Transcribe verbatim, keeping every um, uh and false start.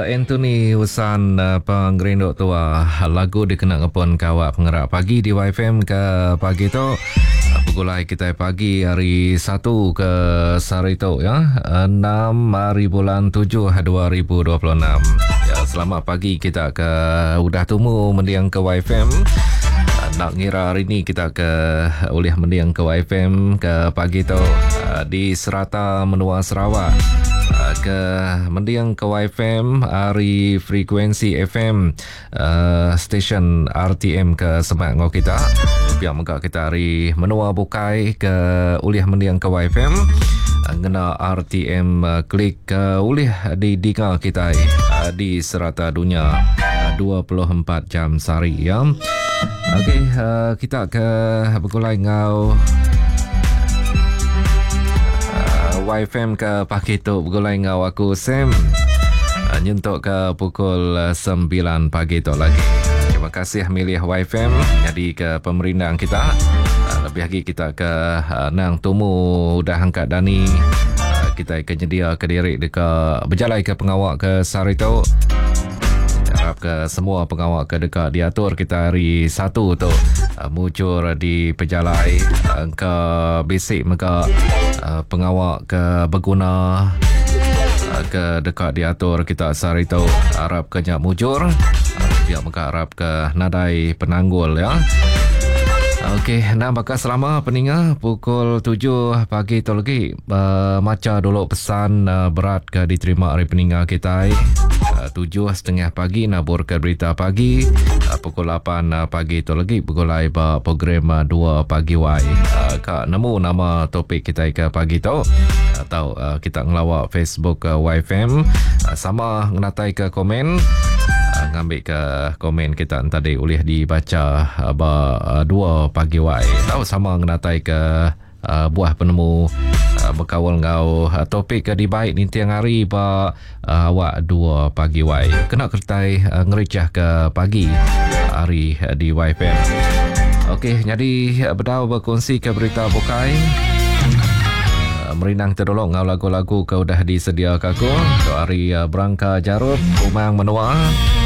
Anthony Husan uh, pengerinduk tua lagu dikenal ngepon kawak pengerak pagi di Y F M ke pagi tu pukul kita pagi hari satu ke hari tu ya enam hari bulan tujuh dua ribu dua puluh enam ya, selamat pagi kita ke udah tumu mendiang ke Y F M. Nak ngira hari ni kita ke uliah mendiang ke Y F M ke pagi tu di Serata Menua Sarawak ke mendiang ke Y F M hari frekuensi F M uh, stesen R T M ke semak ngau kita biar muka kita hari menua bukai ke uliah mendiang ke Y F M ngena R T M uh, klik ke uliah di diga kita uh, di serata dunia uh, dua puluh empat jam sehari ya. Okey, uh, kita ke bergulai ngau Y F M ke pagi tu bergulai ngau aku Sam uh, nyentuk ke pukul uh, sembilan pagi tu lagi. Terima kasih milih Y F M jadi ke pemerintahan kita uh, lebih lagi kita ke uh, nang tumu udah angkat Dani uh, kita akan nyedia ke diri dekat berjalai ke pengawak ke sehari tu. Harap ke semua pengawal ke dekat diatur kita hari satu tu uh, muncul di pejalai uh, ke basic maka uh, pengawal ke berguna uh, ke dekat diatur kita sehari tu harap ke nyak mujur uh, biar maka harap ke nadai penanggul ya. Okey, nak bakal selama peninga pukul tujuh pagi tu lagi uh, maca dulu pesan uh, berat ke diterima hari peninga kita uh, tujuh setengah pagi nabur ke berita pagi uh, pukul lapan uh, pagi tu lagi pukul laiba program uh, dua pagi Y uh, kak nemu nama topik kita ke pagi tu atau uh, kita ngelawak Facebook uh, Y F M uh, sama ngenatai ke komen ngambil ke komen kita tadi boleh dibaca ba uh, dua pagi Y tahu sama ngenatai ke uh, buah penemu uh, berkawal ngau uh, topik ke di baik ni tiang hari ba uh, awak dua pagi Y kena kertai uh, ngericah ke pagi uh, hari uh, di Y F M. Okey, jadi uh, berdau berkongsi ke berita bukai uh, merinang tertolong ngau lagu-lagu ke udah disedia kaku untuk hari uh, berangka Jarut Umang Menua